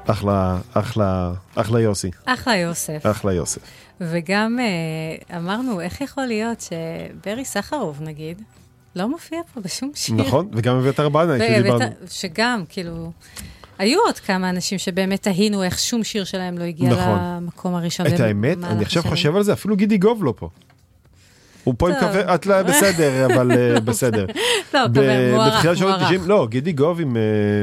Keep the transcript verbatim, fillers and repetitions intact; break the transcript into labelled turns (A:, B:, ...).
A: אחלה, אחלה, אחלה יוסי.
B: אחלה יוסף.
A: אחלה יוסף.
B: וגם אמרנו, איך יכול להיות שברי סחרוב, נגיד, לא מופיע פה בשום שיר.
A: נכון, וגם אביתר בנאי, שדיברנו.
B: שגם, כאילו, היו עוד כמה אנשים שבאמת תהינו איך שום שיר שלהם לא הגיע למקום הראשון.
A: את האמת, אני עכשיו חושב על זה, אפילו גידי גוב לא פה. הוא פה עם קווה, את לא בסדר, אבל בסדר.
B: לא, קווה, מוערך, מוערך.
A: לא, גידי גוב עם